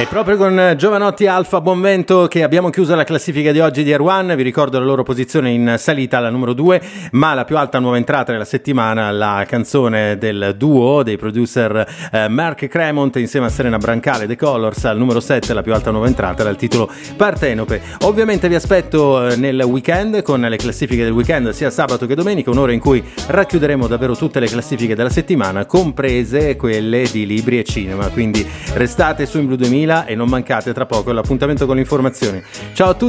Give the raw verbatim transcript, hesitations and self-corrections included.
E proprio con Jovanotti Alfa Buonvento che abbiamo chiuso la classifica di oggi di Air One. Vi ricordo la loro posizione in salita alla numero due, ma la più alta nuova entrata della settimana, la canzone del duo dei producer eh, Mark Cremont insieme a Serena Brancale, The Colors, al numero sette, la più alta nuova entrata dal titolo Partenope. Ovviamente vi aspetto eh, nel weekend con le classifiche del weekend sia sabato che domenica, un'ora in cui racchiuderemo davvero tutte le classifiche della settimana, comprese quelle di libri e cinema, quindi restate su In Blu duemila e non mancate tra poco l'appuntamento con le informazioni. Ciao a tutti.